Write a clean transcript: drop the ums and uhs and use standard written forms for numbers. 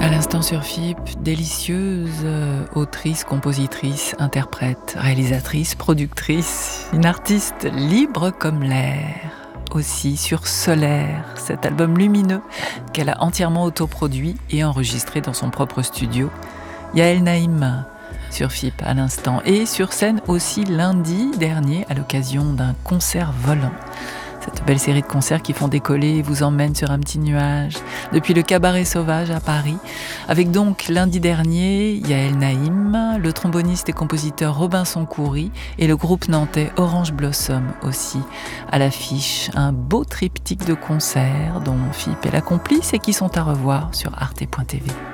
À l'instant sur FIP, délicieuse autrice, compositrice, interprète, réalisatrice, productrice, une artiste libre comme l'air. Aussi sur Solaire, cet album lumineux qu'elle a entièrement autoproduit et enregistré dans son propre studio. Yael Naïm sur FIP à l'instant et sur scène aussi lundi dernier à l'occasion d'un concert volant. Cette belle série de concerts qui font décoller et vous emmènent sur un petit nuage depuis le Cabaret Sauvage à Paris. Avec donc lundi dernier, Yael Naïm, le tromboniste et compositeur Robinson Khoury et le groupe nantais Orange Blossom aussi à l'affiche. Un beau triptyque de concerts dont FIP est la complice et qui sont à revoir sur arte.tv.